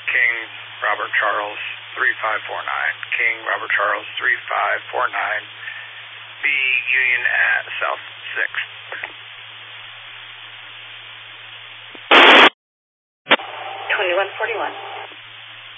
King Robert Charles 3549. King Robert Charles 3549. B Union at South 6. 2141.